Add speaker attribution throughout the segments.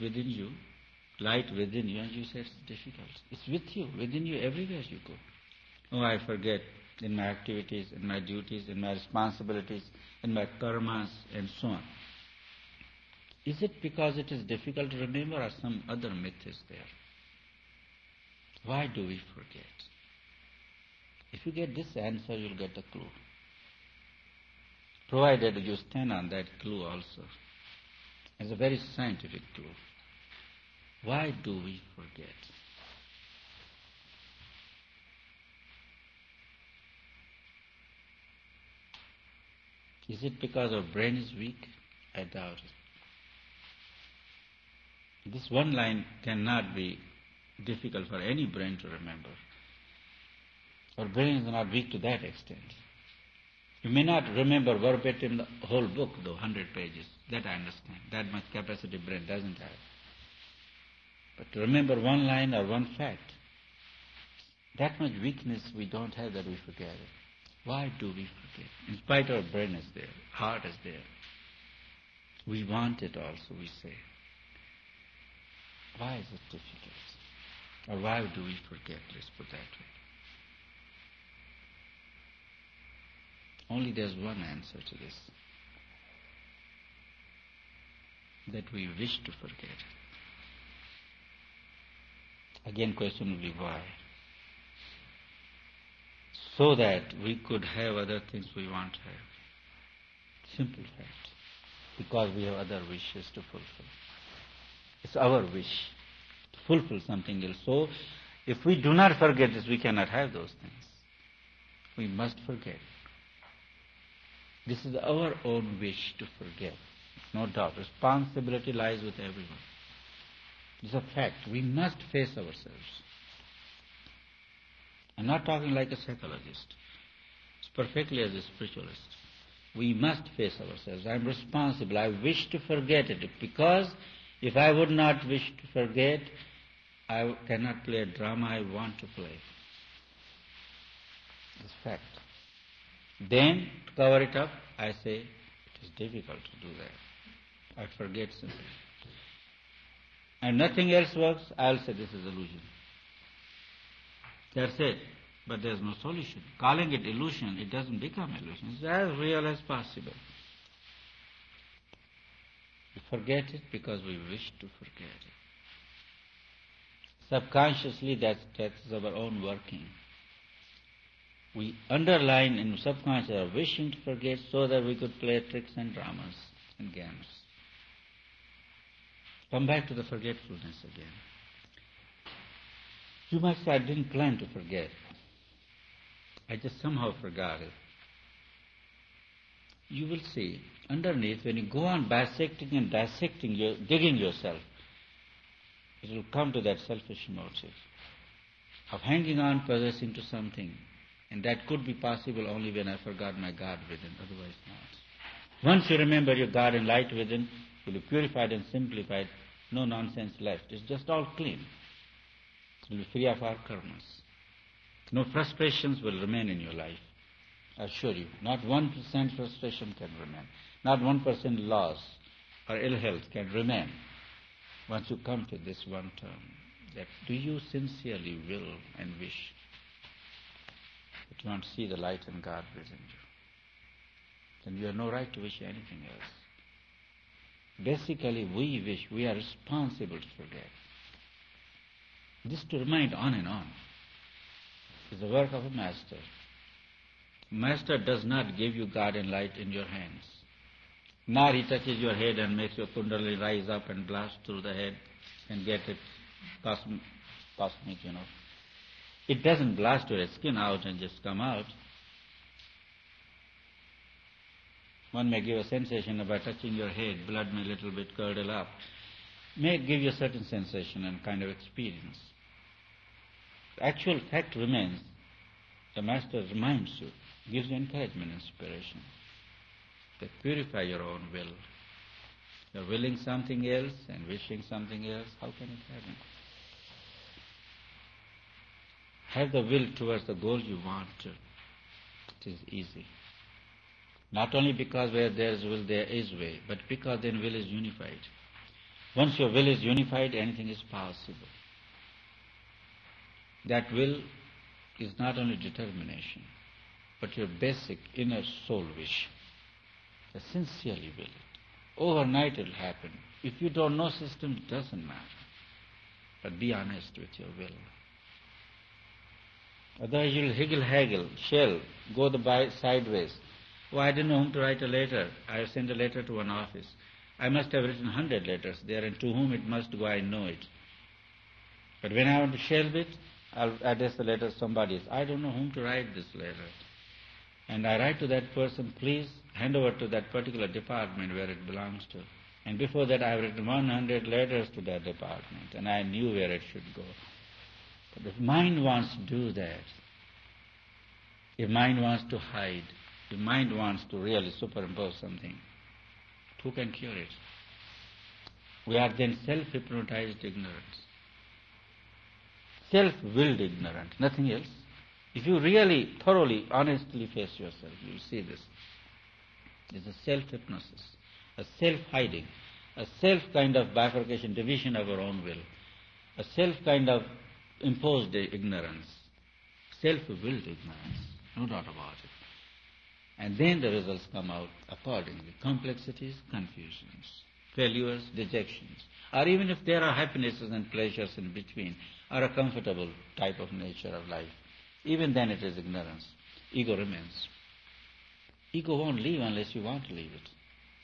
Speaker 1: within you, light within you, and you say it's difficult. It's with you, within you, everywhere you go. Oh, I forget in my activities, in my duties, in my responsibilities, in my karmas, and so on. Is it because it is difficult to remember, or some other myth is there? Why do we forget? If you get this answer, you'll get a clue. Provided you stand on that clue also. It's a very scientific clue. Why do we forget? Is it because our brain is weak? I doubt it. This one line cannot be difficult for any brain to remember. Our brain is not weak to that extent. You may not remember verbatim the whole book, though, 100 pages. That I understand. That much capacity brain doesn't have. But to remember one line or one fact, that much weakness we don't have that we forget it. Why do we forget? In spite our brain is there, heart is there. We want it also, we say. Why is it difficult? Or why do we forget? Let's put that way. Only there's one answer to this. That we wish to forget. Again, question will be why? So that we could have other things we want to have. Simple fact. Because we have other wishes to fulfill. It's our wish to fulfill something else. So, if we do not forget this, we cannot have those things. We must forget. This is our own wish to forget. No doubt. Responsibility lies with everyone. It's a fact. We must face ourselves. I'm not talking like a psychologist. It's perfectly as a spiritualist. We must face ourselves. I'm responsible. I wish to forget it. Because if I would not wish to forget, I cannot play a drama I want to play. It's fact. Then, to cover it up, I say, it is difficult to do that. I forget simply. And nothing else works, I'll say this is illusion. That's it. But there's no solution. Calling it illusion, it doesn't become illusion. It's as real as possible. We forget it because we wish to forget it. Subconsciously, that's our own working. We underline in subconscious our wishing to forget so that we could play tricks and dramas and games. Come back to the forgetfulness again. You might say, I didn't plan to forget. I just somehow forgot it. You will see, underneath, when you go on bisecting and dissecting, digging yourself, it will come to that selfish motive of hanging on, possessing to something. And that could be possible only when I forgot my God within, otherwise not. Once you remember your God and light within, you'll be purified and simplified, no nonsense left. It's just all clean. You'll be free of our karmas. No frustrations will remain in your life. I assure you, not 1% frustration can remain. Not 1% loss or ill health can remain once you come to this one term. That do you sincerely will and wish that you want to see the light and God within you? Then you have no right to wish anything else. Basically, we wish, we are responsible to forget. This to remind on and on is the work of a master. Master does not give you God and light in your hands. Nor he touches your head and makes your kundalini rise up and blast through the head and get it cosmic, It doesn't blast your skin out and just come out. One may give a sensation by touching your head, blood may a little bit curdle up. May give you a certain sensation and kind of experience. The actual fact remains, the Master reminds you, gives you encouragement, inspiration. That purify your own will. You're willing something else and wishing something else, how can it happen? Have the will towards the goal you want to. It is easy. Not only because where there is will, there is way, but because then will is unified. Once your will is unified, anything is possible. That will is not only determination, but your basic inner soul wish. Sincerely will it. Overnight it will happen. If you don't know systems, it doesn't matter. But be honest with your will. Otherwise you'll haggle, shell, go sideways. Oh, I didn't know whom to write a letter. I have sent a letter to one office. I must have written 100 letters there, and to whom it must go, I know it. But when I want to shelve it, I'll address the letter to somebody else. I don't know whom to write this letter. And I write to that person, please hand over to that particular department where it belongs to. And before that I have written 100 letters to that department, and I knew where it should go. But if mind wants to do that, if mind wants to hide, if mind wants to really superimpose something, who can cure it? We are then self-hypnotized ignorance. Self-willed ignorance, nothing else. If you really, thoroughly, honestly face yourself, you will see this. It's a self-hypnosis, a self-hiding, a self kind of bifurcation, division of our own will, a self kind of imposed ignorance, self-willed ignorance, no doubt about it. And then the results come out accordingly. Complexities, confusions, failures, dejections, or even if there are happinesses and pleasures in between, or a comfortable type of nature of life, even then it is ignorance. Ego remains. Ego won't leave unless you want to leave it.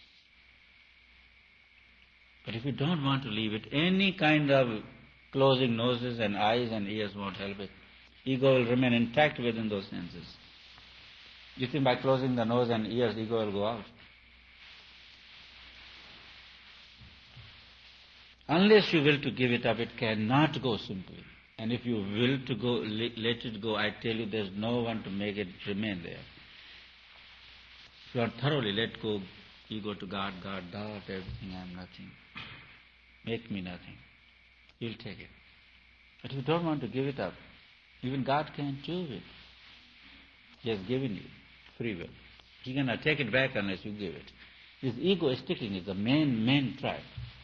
Speaker 1: But if you don't want to leave it, any kind of closing noses and eyes and ears won't help it. Ego will remain intact within those senses. You think by closing the nose and ears, ego will go out? Unless you will to give it up, it cannot go simply. And if you will to go, let it go, I tell you, there's no one to make it remain there. If you are thoroughly let go, ego to God, God, everything, I am nothing. Make me nothing. You'll take it. But if you don't want to give it up, even God can't do it. He has given you free will. He cannot take it back unless you give it. This ego sticking is the main trap.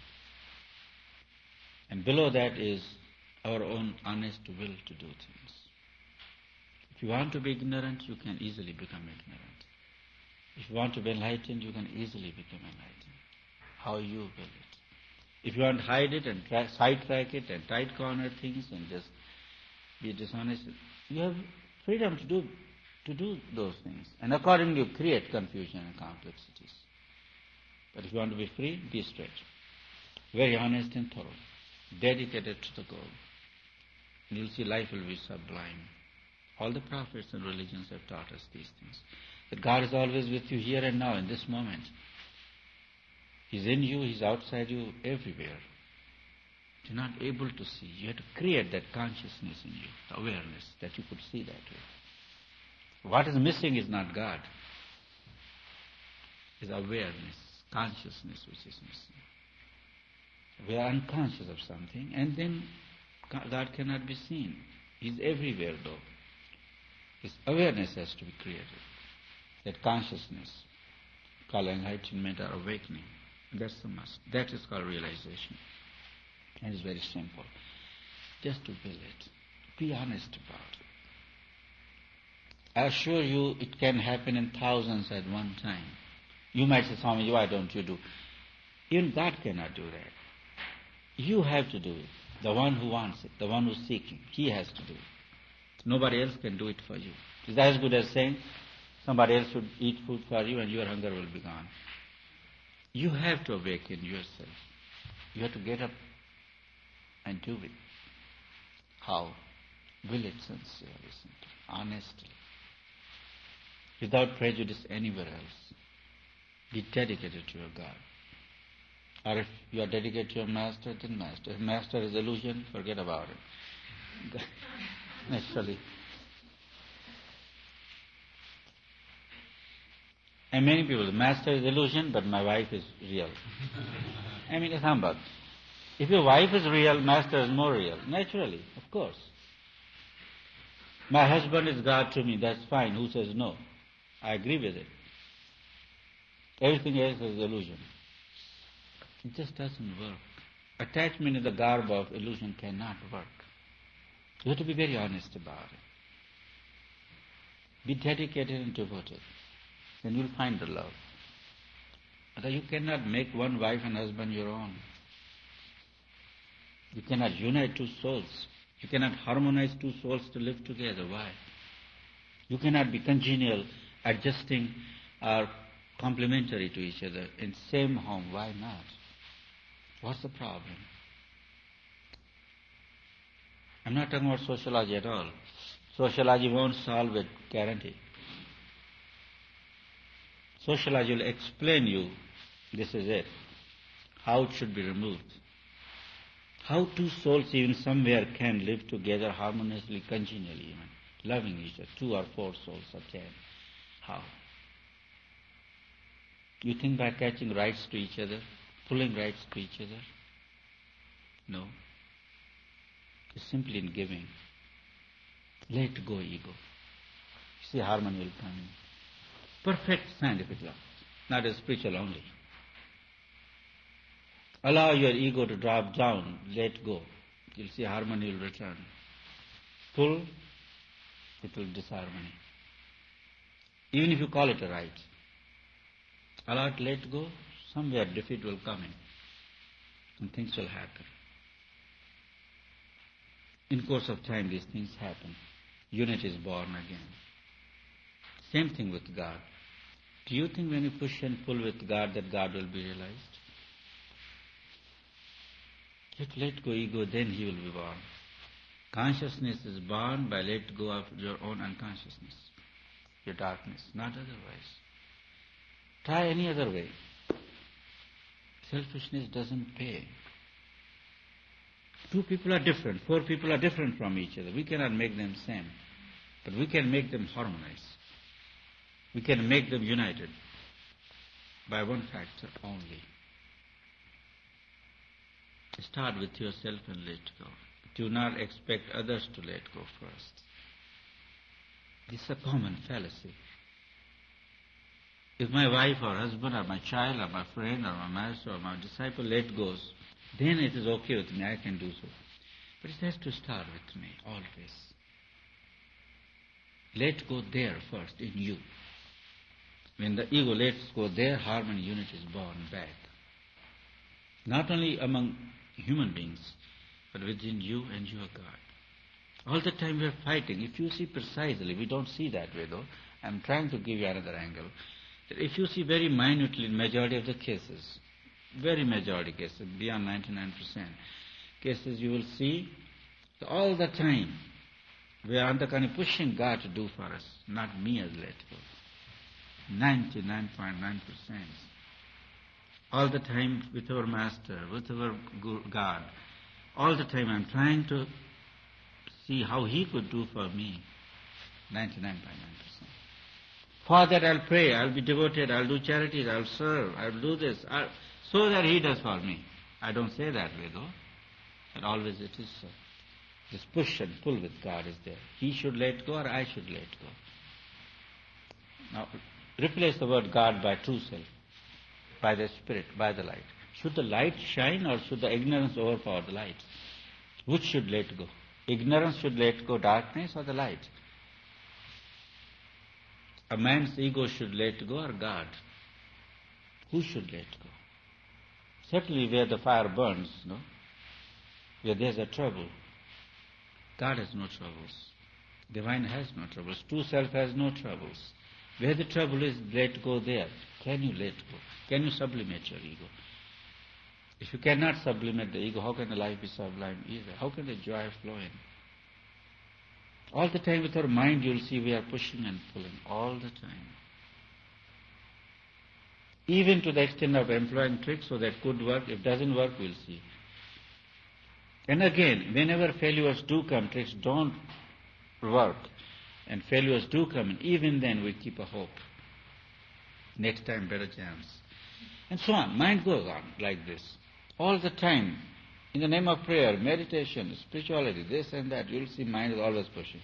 Speaker 1: And below that is our own honest will to do things. If you want to be ignorant, you can easily become ignorant. If you want to be enlightened, you can easily become enlightened. How you will it. If you want to hide it and sidetrack it and tight corner things and just be dishonest, you have freedom to do those things. And accordingly you create confusion and complexities. But if you want to be free, be straight. Very honest and thorough. Dedicated to the goal. And you'll see life will be sublime. All the prophets and religions have taught us these things. That God is always with you here and now in this moment. He's in you, He's outside you, everywhere. You're not able to see. You have to create that consciousness in you, the awareness that you could see that way. What is missing is not God. It's awareness, consciousness which is missing. We are unconscious of something, and then God cannot be seen. He's everywhere though. His awareness has to be created. That consciousness, called enlightenment or awakening, that's the must. That is called realization. And it's very simple. Just to will it. Be honest about it. I assure you it can happen in thousands at one time. You might say, Swami, why don't you do? Even God cannot do that. You have to do it. The one who wants it, the one who's seeking, he has to do it. Nobody else can do it for you. It's as good as saying somebody else should eat food for you and your hunger will be gone. You have to awaken yourself. You have to get up and do it. How? Will it sincerely, honestly, without prejudice anywhere else. Be dedicated to your God. Or if you are dedicated to your master, then master. If master is illusion, forget about it. Naturally. And many people, the master is illusion, but my wife is real. I mean, it's humbug. If your wife is real, master is more real. Naturally, of course. My husband is God to me, that's fine. Who says no? I agree with it. Everything else is illusion. It just doesn't work. Attachment in the garb of illusion cannot work. You have to be very honest about it. Be dedicated and devoted. Then you'll find the love. But you cannot make one wife and husband your own. You cannot unite two souls. You cannot harmonize two souls to live together. Why? You cannot be congenial, adjusting, or complementary to each other in same home. Why not? What's the problem? I'm not talking about sociology at all. Sociology won't solve it, guarantee. Sociology will explain you, this is it, how it should be removed. How two souls even somewhere can live together harmoniously, congenially even, loving each other, 2 or 4 souls or 10. How? You think by catching rights to each other, pulling rights to each other? No. It's simply in giving. Let go ego. See, harmony will come in. Perfect scientific law, not a spiritual only. Allow your ego to drop down, let go. You'll see harmony will return. Pull, it will disharmony. Even if you call it a right. Allow it, let go, somewhere defeat will come in. And things will happen. In course of time, these things happen. Unity is born again. Same thing with God. Do you think when you push and pull with God that God will be realized? You let go ego, then He will be born. Consciousness is born by let go of your own unconsciousness, your darkness, not otherwise. Try any other way. Selfishness doesn't pay. 2 people are different, 4 people are different from each other. We cannot make them same, but we can make them harmonize. We can make them united by one factor only. Start with yourself and let go. Do not expect others to let go first. This is a common fallacy. If my wife or husband or my child or my friend or my master or my disciple let go, then it is okay with me, I can do so. But it has to start with me, always. Let go there first, in you. When the ego lets go there, harmony, unity is born back. Not only among human beings, but within you and your God. All the time we are fighting. If you see precisely, we don't see that way though. I'm trying to give you another angle. That if you see very minutely in majority of the cases, very majority cases, beyond 99% cases, you will see that all the time we are undercurrently pushing God to do for us, not me as let go. 99.9%. All the time with our Master, with our God, all the time I'm trying to see how He could do for me. 99.9%. For that I'll pray, I'll be devoted, I'll do charities, I'll serve, I'll do this, so that He does for me. I don't say that way though, but always it is so. This push and pull with God is there. He should let go or I should let go. Now, replace the word God by true self, by the Spirit, by the light. Should the light shine or should the ignorance overpower the light? Which should let go? Ignorance should let go darkness or the light? A man's ego should let go or God? Who should let go? Certainly where the fire burns, no? Where there's a trouble. God has no troubles. Divine has no troubles. True self has no troubles. Where the trouble is, let go there. Can you let go? Can you sublimate your ego? If you cannot sublimate the ego, how can the life be sublime either? How can the joy flow in? All the time with our mind, you'll see we are pushing and pulling all the time. Even to the extent of employing tricks so that could work. If doesn't work, we'll see. And again, whenever failures do come, tricks don't work, and failures do come, and even then we keep a hope. Next time, better chance. And so on. Mind goes on like this. All the time. In the name of prayer, meditation, spirituality, this and that, you'll see mind is always pushing.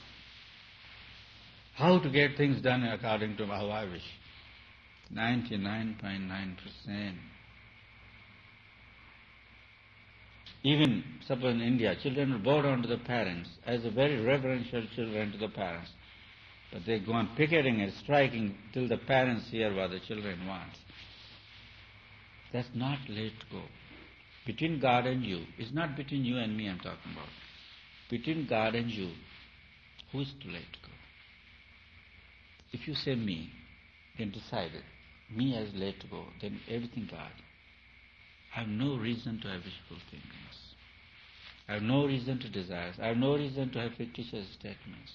Speaker 1: How to get things done according to how I wish. 99.9%. Even suppose in India, children will bow down to the parents as a very reverential children to the parents. But they go on picketing and striking till the parents hear what the children want. That's not let go. Between God and you, it's not between you and me I'm talking about. Between God and you, who is to let go? If you say me, then decide it. Me as let go, then everything God. I have no reason to have wishful thinkings. I have no reason to desire. I have no reason to have fictitious statements.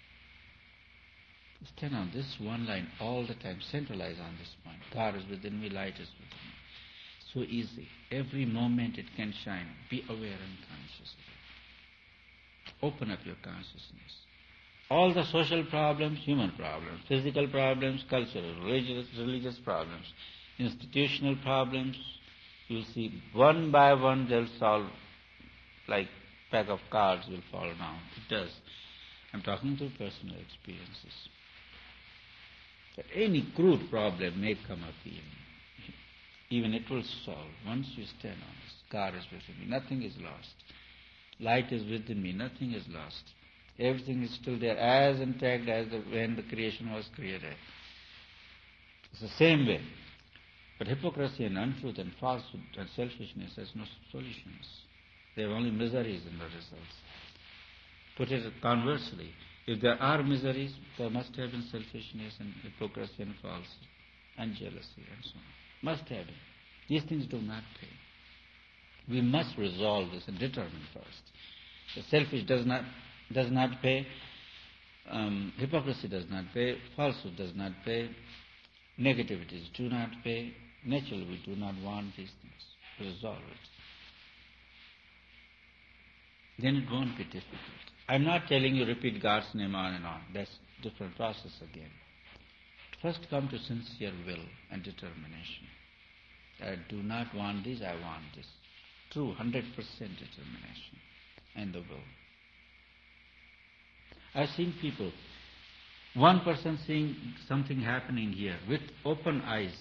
Speaker 1: Stand on this one line all the time. Centralize on this point. God is within me, light is within me. So easy. Every moment it can shine. Be aware and conscious of it. Open up your consciousness. All the social problems, human problems, physical problems, cultural, religious problems, institutional problems, you'll see one by one they'll solve like pack of cards will fall down. It does. I'm talking through personal experiences. That any crude problem may come up even it will solve once you stand on this. God is within me. Nothing is lost. Light is within me. Nothing is lost. Everything is still there, as intact as when the creation was created. It's the same way. But hypocrisy and untruth and falsehood and selfishness has no solutions. They have only miseries in the results. Put it conversely, if there are miseries, there must have been selfishness and hypocrisy and falsehood and jealousy and so on. Must have been. These things do not pay. We must resolve this and determine first. The selfish does not pay, hypocrisy does not pay, falsehood does not pay, negativities do not pay. Naturally, we do not want these things. Resolve it. Then it won't be difficult. I'm not telling you repeat God's name on and on. That's a different process again. First come to sincere will and determination. I do not want this, I want this. True, 100% determination and the will. I've seen people, one person seeing something happening here with open eyes,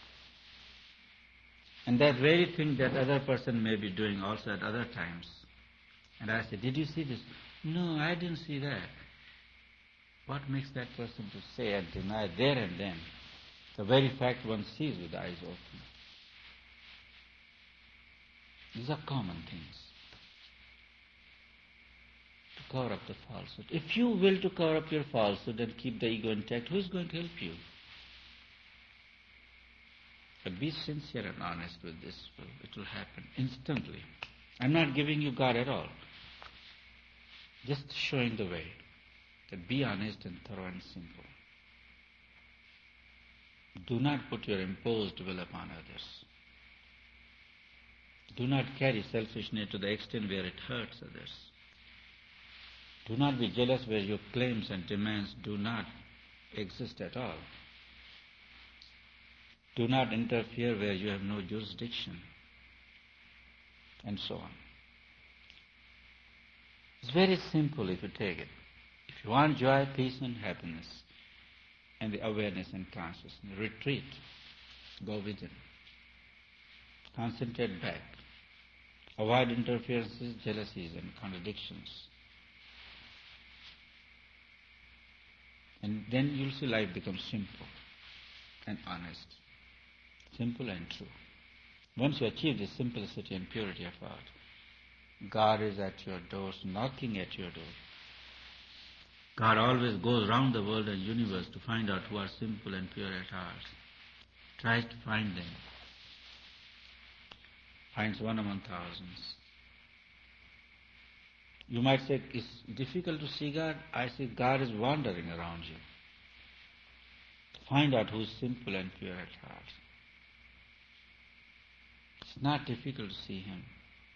Speaker 1: and that very thing that other person may be doing also at other times. And I say, did you see this? No, I didn't see that. What makes that person to say and deny there and then the very fact one sees with the eyes open? These are common things. To cover up the falsehood. If you will to cover up your falsehood and keep the ego intact, who is going to help you? But be sincere and honest with this will. It will happen instantly. I'm not giving you God at all. Just showing the way. That be honest and thorough and simple. Do not put your imposed will upon others. Do not carry selfishness to the extent where it hurts others. Do not be jealous where your claims and demands do not exist at all. Do not interfere where you have no jurisdiction. And so on. It's very simple if you take it. If you want joy, peace and happiness, and the awareness and consciousness, retreat, go within. Concentrate back. Avoid interferences, jealousies and contradictions. And then you'll see life becomes simple and honest. Simple and true. Once you achieve this simplicity and purity of heart, God is at your doors, knocking at your door. God always goes round the world and universe to find out who are simple and pure at heart. Tries to find them. Finds one among thousands. You might say, it's difficult to see God. I say, God is wandering around you. Find out who is simple and pure at heart. It's not difficult to see Him.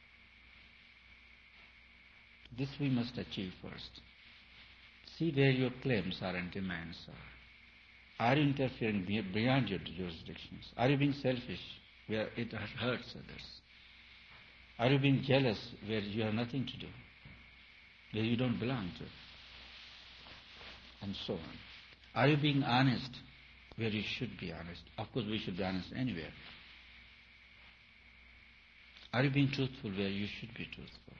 Speaker 1: This we must achieve first. See where your claims are and demands are. Are you interfering beyond your jurisdictions? Are you being selfish where it hurts others? Are you being jealous where you have nothing to do, where you don't belong to? And so on. Are you being honest where you should be honest? Of course, we should be honest anywhere. Are you being truthful where you should be truthful?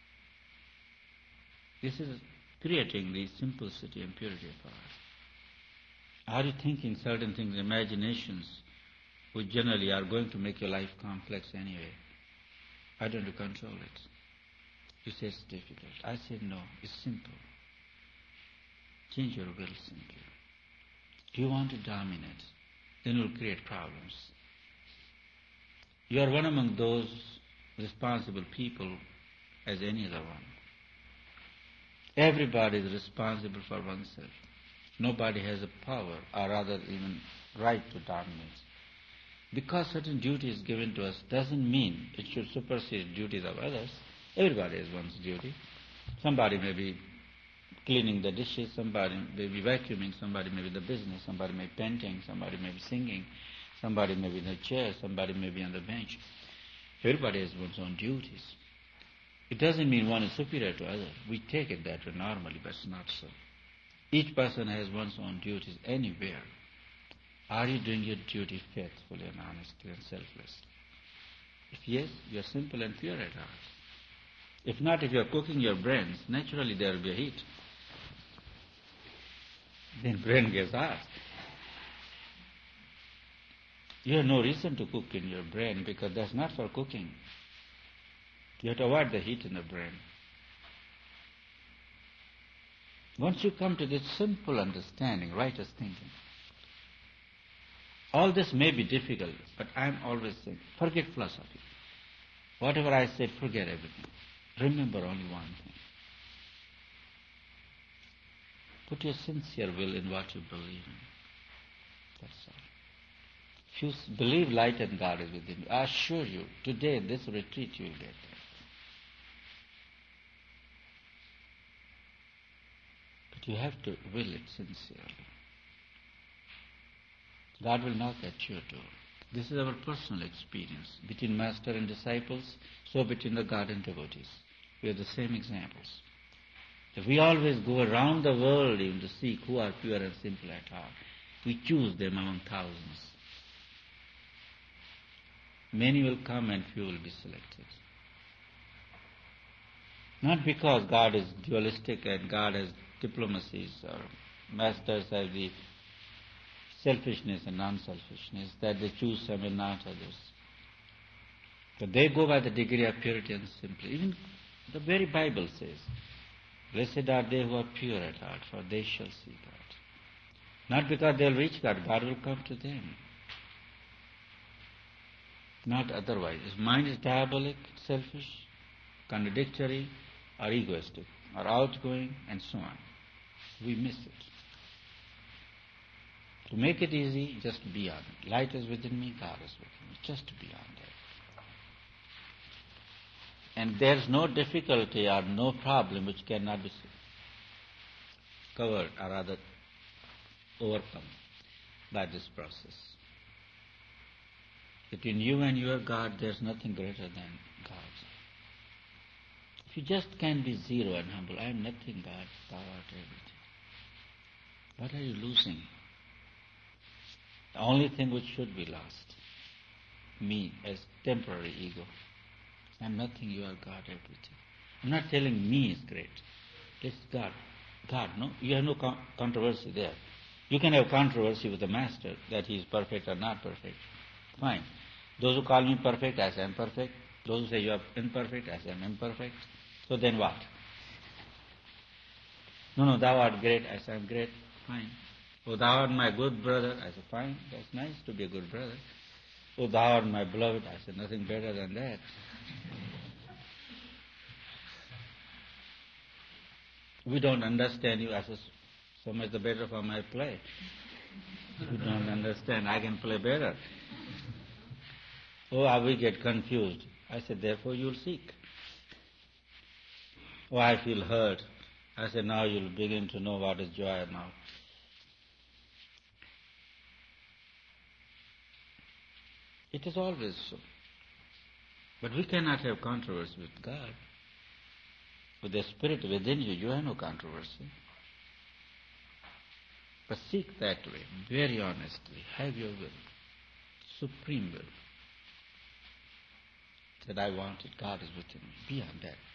Speaker 1: This is creating the simplicity and purity of heart. Are you thinking certain things, imaginations, which generally are going to make your life complex anyway? Why don't you control it? You say it's difficult. I say no, it's simple. Change your will simply. If you want to dominate, then you'll create problems. You are one among those responsible people as any other one. Everybody is responsible for oneself. Nobody has a power, or rather even right to dominate. Because certain duty is given to us doesn't mean it should supersede duties of others. Everybody has one's duty. Somebody may be cleaning the dishes, somebody may be vacuuming, somebody may be the business, somebody may be painting, somebody may be singing, somebody may be in a chair, somebody may be on the bench. Everybody has one's own duties. It doesn't mean one is superior to others. We take it that way normally, but it's not so. Each person has one's own duties anywhere. Are you doing your duty faithfully and honestly and selflessly? If yes, you are simple and pure at heart. If not, if you are cooking your brains, naturally there will be a heat. Then brain gets hot. You have no reason to cook in your brain because that's not for cooking. You have to avoid the heat in the brain. Once you come to this simple understanding, righteous thinking, all this may be difficult, but I'm always saying, forget philosophy. Whatever I said, forget everything. Remember only one thing. Put your sincere will in what you believe in. That's all. If you believe light and God is within you, I assure you, today in this retreat you will get there. But you have to will it sincerely. God will knock at your door. This is our personal experience. Between master and disciples, so between the God and devotees. We are the same examples. If we always go around the world even to seek who are pure and simple at heart, we choose them among thousands. Many will come and few will be selected. Not because God is dualistic and God has diplomacies or masters have the selfishness and non-selfishness, that they choose some and not others. But they go by the degree of purity and simplicity. Even the very Bible says, blessed are they who are pure at heart, for they shall see God. Not because they will reach God, God will come to them. Not otherwise. If mind is diabolic, selfish, contradictory, or egoistic, or outgoing, and so on, we miss it. To make it easy, just be on it. Light is within me, God is within me. Just be on that. And there's no difficulty or no problem which cannot be covered or rather overcome by this process. Between you and your God, there's nothing greater than God. If you just can be zero and humble, I am nothing, God, thou art everything. What are you losing? The only thing which should be lost, me as temporary ego. I am nothing, you are God, everything. I'm not telling me is great. It's God. God, no? You have no controversy there. You can have controversy with the Master that he is perfect or not perfect. Fine. Those who call me perfect, I say I am perfect. Those who say you are imperfect, I say I am imperfect. So then what? No, thou art great, I say I am great. Fine. Oh, thou art my good brother, I say fine, that's nice to be a good brother. Oh, thou art my beloved, I say nothing better than that. We don't understand you, I say so much the better for my play. We don't understand, I can play better. Oh, we get confused. I said, therefore you'll seek. Oh, I feel hurt. I said, now you'll begin to know what is joy now. It is always so. But we cannot have controversy with God. With the Spirit within you, you have no controversy. But seek that way, very honestly. Have your will, supreme will. Said, I want it, God is within me. Beyond that.